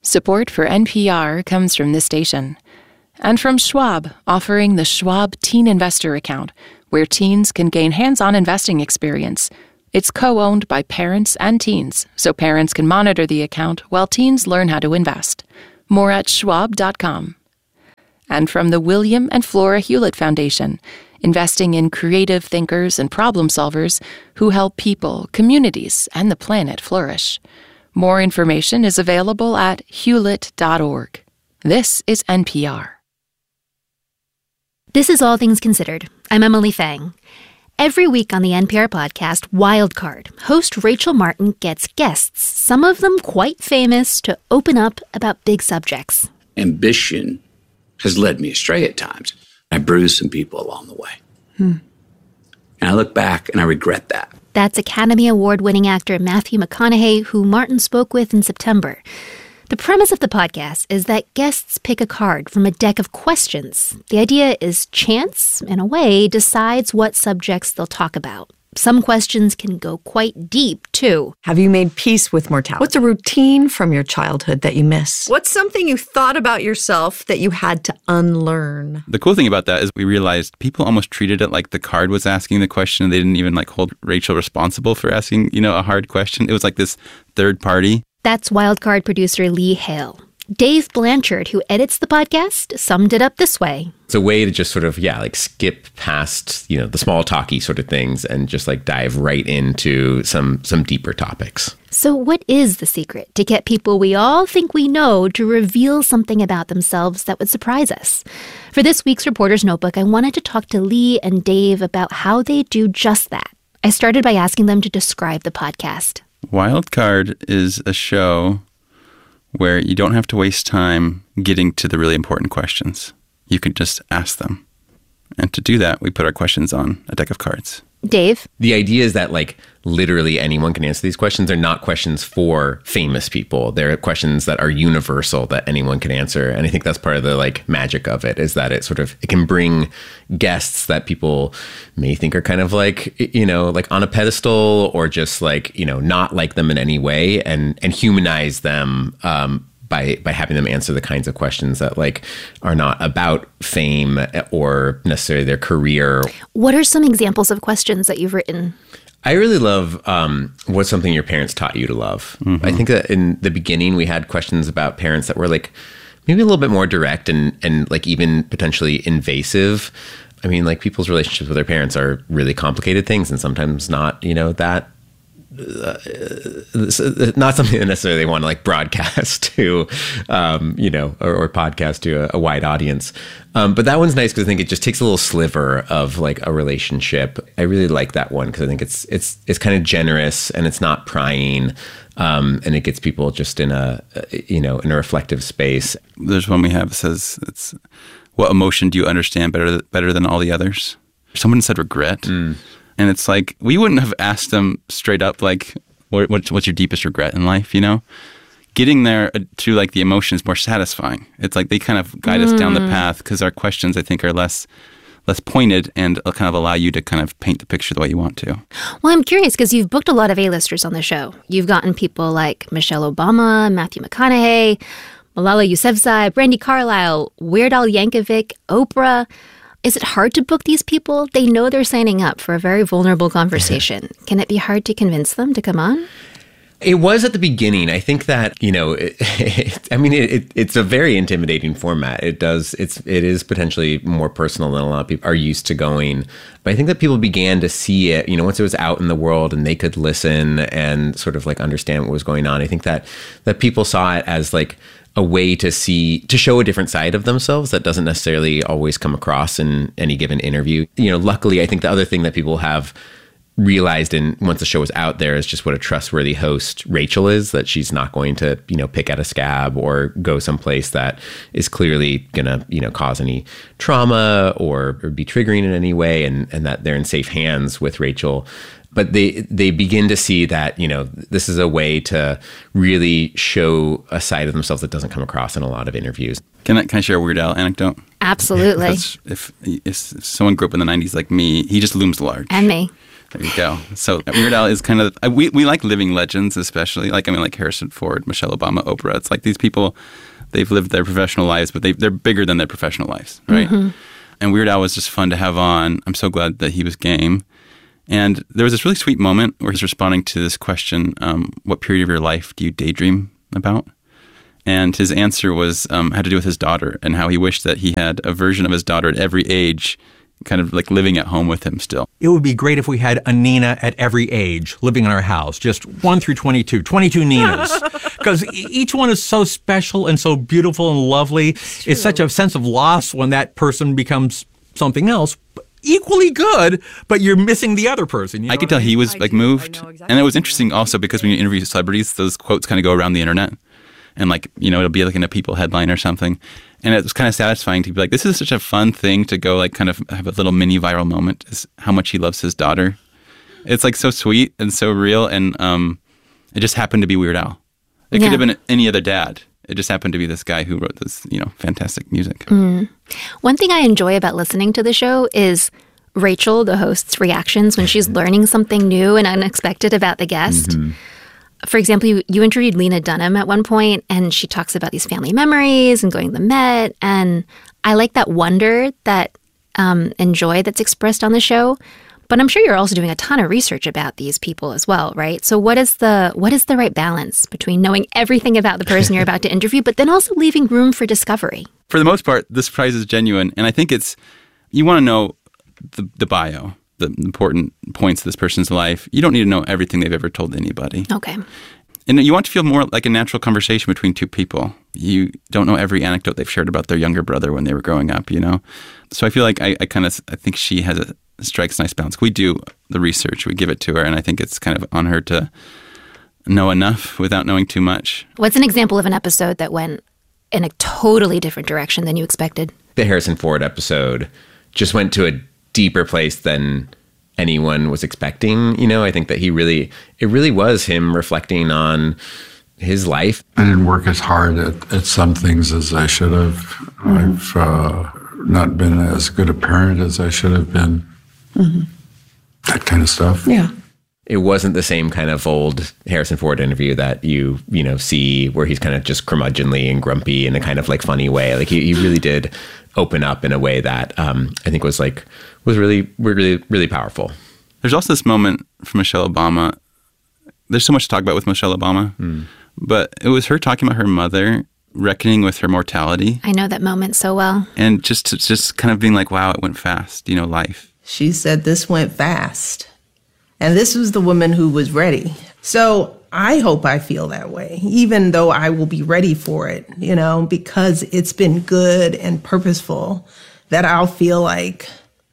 Support for NPR comes from this station. And from Schwab, offering the Schwab Teen Investor Account, where teens can gain hands-on investing experience. It's co-owned by parents and teens, so parents can monitor the account while teens learn how to invest. More at schwab.com. And from the William and Flora Hewlett Foundation, investing in creative thinkers and problem solvers who help people, communities, and the planet flourish. More information is available at hewlett.org. This is NPR. This is All Things Considered. I'm Emily Fang. Every week on the NPR podcast Wildcard, host Rachel Martin gets guests, some of them quite famous, to open up about big subjects. Ambition has led me astray at times. I bruised some people along the way. And I look back and I regret that. That's Academy Award-winning actor Matthew McConaughey, who Martin spoke with in September. The premise of the podcast is that guests pick a card from a deck of questions. The idea is chance, in a way, decides what subjects they'll talk about. Some questions can go quite deep, too. Have you made peace with mortality? What's a routine from your childhood that you miss? What's something you thought about yourself that you had to unlearn? The cool thing about that is we realized people almost treated it like the card was asking the question. They didn't even hold Rachel responsible for asking, a hard question. It was like this third party. That's Wildcard producer Lee Hale. Dave Blanchard, who edits the podcast, summed it up this way. It's a way to just sort of, skip past, the small talky sort of things and just dive right into some deeper topics. So what is the secret to get people we all think we know to reveal something about themselves that would surprise us? For this week's Reporter's Notebook, I wanted to talk to Lee and Dave about how they do just that. I started by asking them to describe the podcast. Wildcard is a show where you don't have to waste time getting to the really important questions. You can just ask them. And to do that, we put our questions on a deck of cards. Dave? The idea is that, literally anyone can answer these questions. They're not questions for famous people. They're questions that are universal that anyone can answer. And I think that's part of the, magic of it, is that it can bring guests that people may think are kind of on a pedestal or just not like them in any way and humanize them, by having them answer the kinds of questions that are not about fame or necessarily their career. What are some examples of questions that you've written? I really love what's something your parents taught you to love. Mm-hmm. I think that in the beginning we had questions about parents that were maybe a little bit more direct and even potentially invasive. I mean, people's relationships with their parents are really complicated things and sometimes not, that not something that necessarily they want to broadcast to, or podcast to a wide audience. But that one's nice because I think it just takes a little sliver of a relationship. I really like that one because I think it's kind of generous and it's not prying, and it gets people just in a reflective space. There's one we have that says, it's what emotion do you understand better than all the others? Someone said regret. And it's we wouldn't have asked them straight up, what's your deepest regret in life, Getting there to, the emotion is more satisfying. It's they kind of guide us down the path because our questions, I think, are less pointed and kind of allow you to kind of paint the picture the way you want to. Well, I'm curious because you've booked a lot of A-listers on the show. You've gotten people like Michelle Obama, Matthew McConaughey, Malala Yousafzai, Brandi Carlile, Weird Al Yankovic, Oprah. Is it hard to book these people? They know they're signing up for a very vulnerable conversation. Can it be hard to convince them to come on? It was at the beginning. I think that, it's a very intimidating format. It is potentially more personal than a lot of people are used to going. But I think that people began to see it, once it was out in the world and they could listen and sort of understand what was going on. I think that people saw it as a way to show a different side of themselves that doesn't necessarily always come across in any given interview. Luckily, I think the other thing that people have realized once the show was out there is just what a trustworthy host Rachel is, that she's not going to, pick at a scab or go someplace that is clearly going to, cause any trauma or be triggering in any way, and that they're in safe hands with Rachel. But they begin to see that, this is a way to really show a side of themselves that doesn't come across in a lot of interviews. Can I share a Weird Al anecdote? Absolutely. If someone grew up in the 90s like me, he just looms large. And me. There you go. So Weird Al is kind of, we like living legends, especially. Like Harrison Ford, Michelle Obama, Oprah. It's like these people, they've lived their professional lives, but they're bigger than their professional lives, right? Mm-hmm. And Weird Al was just fun to have on. I'm so glad that he was game. And there was this really sweet moment where he's responding to this question, what period of your life do you daydream about? And his answer was had to do with his daughter and how he wished that he had a version of his daughter at every age, kind of like living at home with him still. It would be great if we had a Nina at every age living in our house, just 1 through 22 Ninas. Because each one is so special and so beautiful and lovely. It's such a sense of loss when that person becomes something else. Equally good, but you're missing the other person. You know I could tell he was moved. Exactly. And it was interesting also because when you interview celebrities, those quotes kind of go around the internet. And it'll be like in a People headline or something. And it was kind of satisfying to be like, this is such a fun thing to go like kind of have a little mini viral moment, is how much he loves his daughter. It's like so sweet and so real. And it just happened to be Weird Al. It could have been any other dad. It just happened to be this guy who wrote this, fantastic music. Mm. One thing I enjoy about listening to the show is Rachel, the host's reactions when she's learning something new and unexpected about the guest. Mm-hmm. For example, you interviewed Lena Dunham at one point, and she talks about these family memories and going to the Met. And I like that wonder and joy that's expressed on the show. But I'm sure you're also doing a ton of research about these people as well, right? So what is the right balance between knowing everything about the person you're about to interview, but then also leaving room for discovery? For the most part, this prize is genuine. And I think you want to know the bio, the important points of this person's life. You don't need to know everything they've ever told anybody. Okay. And you want to feel more like a natural conversation between two people. You don't know every anecdote they've shared about their younger brother when they were growing up, So I feel like I think she strikes a nice balance. We do the research, we give it to her, and I think it's kind of on her to know enough without knowing too much. What's an example of an episode that went in a totally different direction than you expected? The Harrison Ford episode just went to a deeper place than anyone was expecting. I think that it really was him reflecting on his life. I didn't work as hard at some things as I should have. Mm-hmm. I've not been as good a parent as I should have been. Mm-hmm. That kind of stuff. Yeah. It wasn't the same kind of old Harrison Ford interview that you see where he's kind of just curmudgeonly and grumpy in a kind of like funny way. Like he really did open up in a way that I think was really, really, really powerful. There's also this moment from Michelle Obama. There's so much to talk about with Michelle Obama, but it was her talking about her mother reckoning with her mortality. I know that moment so well. And just kind of being like, wow, it went fast, life. She said this went fast. And this was the woman who was ready. So I hope I feel that way, even though I will be ready for it, because it's been good and purposeful, that I'll feel like,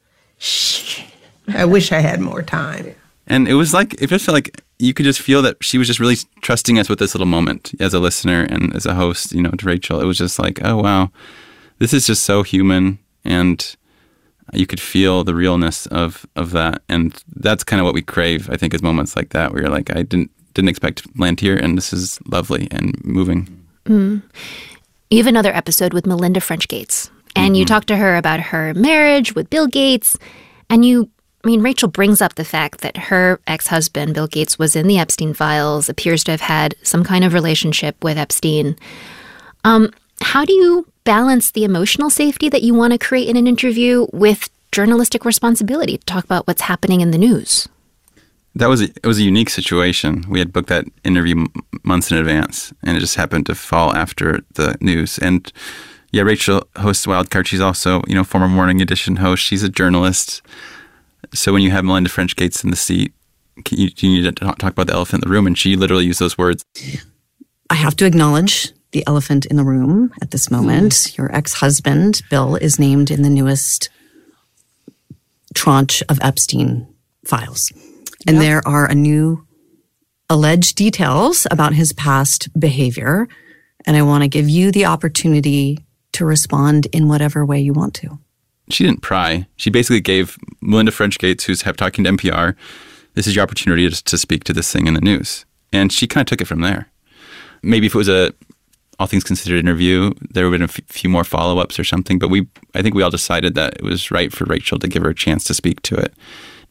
I wish I had more time. And it was like, it just felt like you could just feel that she was just really trusting us with this little moment as a listener and as a host, to Rachel. It was just like, oh, wow, this is just so human. And you could feel the realness of that. And that's kind of what we crave, I think, is moments like that where you're like, I didn't expect to land here, and this is lovely and moving. Mm. You have another episode with Melinda French Gates, and you talk to her about her marriage with Bill Gates, and Rachel brings up the fact that her ex-husband, Bill Gates, was in the Epstein files, appears to have had some kind of relationship with Epstein. How do you balance the emotional safety that you want to create in an interview with journalistic responsibility to talk about what's happening in the news? It was a unique situation. We had booked that interview months in advance, and it just happened to fall after the news. And yeah, Rachel hosts Wildcard. She's also, former Morning Edition host. She's a journalist. So when you have Melinda French Gates in the seat, you need to talk about the elephant in the room, and she literally used those words. I have to acknowledge the elephant in the room at this moment. Your ex-husband, Bill, is named in the newest tranche of Epstein files. And there are a new alleged details about his past behavior. And I want to give you the opportunity to respond in whatever way you want to. She didn't pry. She basically gave Melinda French Gates, who's talking to NPR, this is your opportunity to speak to this thing in the news. And she kind of took it from there. Maybe if it was a all things considered interview, there would have been a few more follow-ups or something. But I think we all decided that it was right for Rachel to give her a chance to speak to it.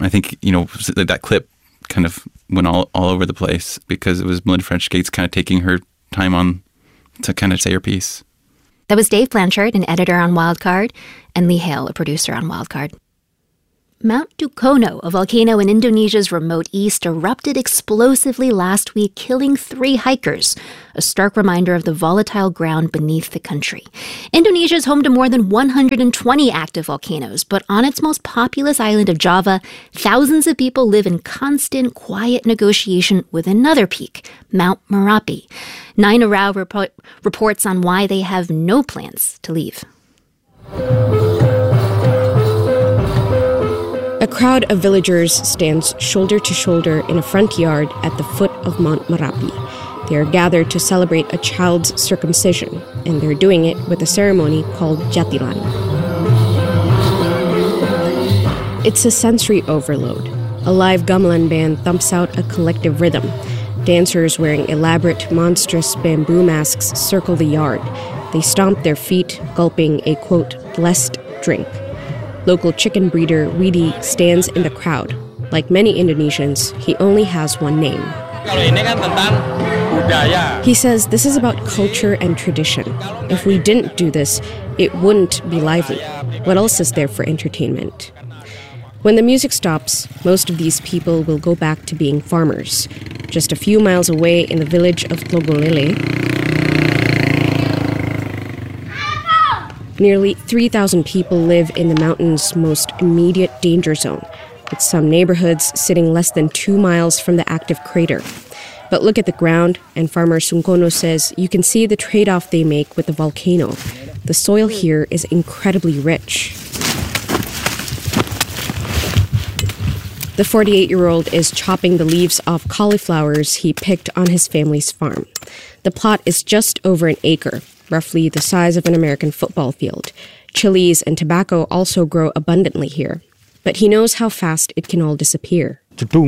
I think, that clip kind of went all over the place because it was Melinda French Gates kind of taking her time on to kind of say her piece. That was Dave Blanchard, an editor on Wildcard, and Lee Hale, a producer on Wildcard. Mount Dukono, a volcano in Indonesia's remote east, erupted explosively last week, killing 3 hikers, a stark reminder of the volatile ground beneath the country. Indonesia is home to more than 120 active volcanoes, but on its most populous island of Java, thousands of people live in constant, quiet negotiation with another peak, Mount Merapi. Naina Rao reports on why they have no plans to leave. A crowd of villagers stands shoulder to shoulder in a front yard at the foot of Mount Merapi. They are gathered to celebrate a child's circumcision, and they're doing it with a ceremony called Jatilan. It's a sensory overload. A live gamelan band thumps out a collective rhythm. Dancers wearing elaborate, monstrous bamboo masks circle the yard. They stomp their feet, gulping a, quote, blessed drink. Local chicken breeder Widi stands in the crowd. Like many Indonesians, he only has one name. He says this is about culture and tradition. If we didn't do this, it wouldn't be lively. What else is there for entertainment? When the music stops, most of these people will go back to being farmers. Just a few miles away in the village of Tlogolele, nearly 3,000 people live in the mountain's most immediate danger zone, with some neighborhoods sitting less than 2 miles from the active crater. But look at the ground, and farmer Sungkono says you can see the trade-off they make with the volcano. The soil here is incredibly rich. The 48-year-old is chopping the leaves off cauliflowers he picked on his family's farm. The plot is just over an acre, roughly the size of an American football field. Chilies and tobacco also grow abundantly here. But he knows how fast it can all disappear.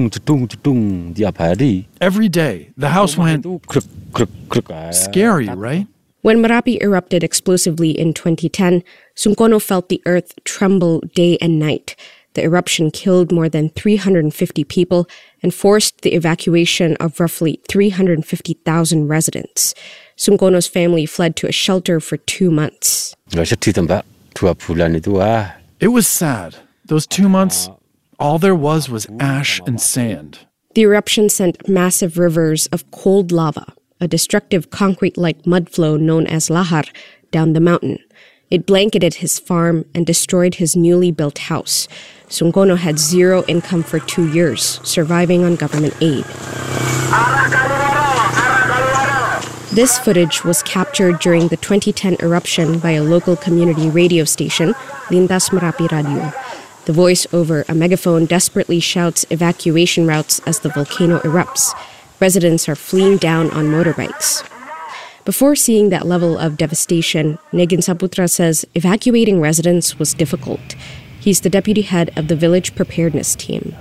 Every day, the house went scary, right? When Merapi erupted explosively in 2010, Sungkono felt the earth tremble day and night. The eruption killed more than 350 people and forced the evacuation of roughly 350,000 residents. Sungkono's family fled to a shelter for 2 months. It was sad. Those 2 months, all there was ash and sand. The eruption sent massive rivers of cold lava, a destructive concrete-like mud flow known as lahar, down the mountain. It blanketed his farm and destroyed his newly built house. Sungkono had zero income for 2 years, surviving on government aid. This footage was captured during the 2010 eruption by a local community radio station, Lintas Merapi Radio. The voice over a megaphone desperately shouts evacuation routes as the volcano erupts. Residents are fleeing down on motorbikes. Before seeing that level of devastation, Negin Saputra says evacuating residents was difficult. He's the deputy head of the village preparedness team.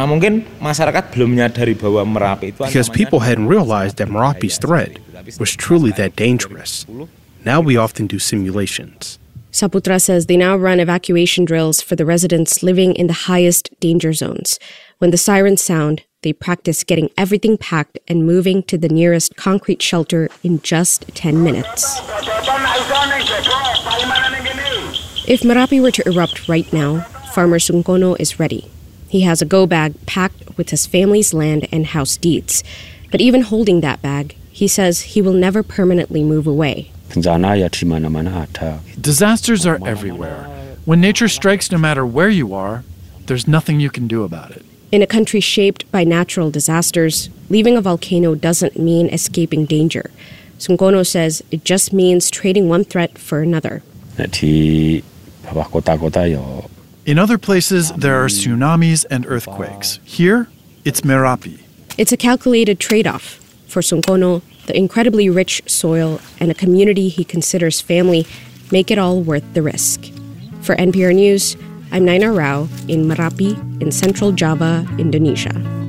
Because people hadn't realized that Merapi's threat was truly that dangerous. Now we often do simulations. Saputra says they now run evacuation drills for the residents living in the highest danger zones. When the sirens sound, they practice getting everything packed and moving to the nearest concrete shelter in just 10 minutes. If Merapi were to erupt right now, farmer Sungkono is ready. He has a go bag packed with his family's land and house deeds. But even holding that bag, he says he will never permanently move away. Disasters are everywhere. When nature strikes, no matter where you are, there's nothing you can do about it. In a country shaped by natural disasters, leaving a volcano doesn't mean escaping danger. Sungkono says it just means trading one threat for another. In other places, there are tsunamis and earthquakes. Here, it's Merapi. It's a calculated trade-off. For Sungkono, the incredibly rich soil and a community he considers family make it all worth the risk. For NPR News, I'm Naina Rao in Merapi in central Java, Indonesia.